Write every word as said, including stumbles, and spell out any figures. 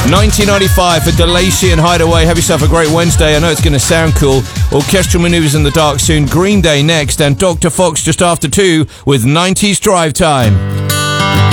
nineteen ninety-five for DeLacy and Hideaway. Have yourself a great Wednesday. I know it's going to sound cool. Orchestral Maneuvers in the Dark soon. Green Day next. And Doctor Fox just after two with nineties Drive Time.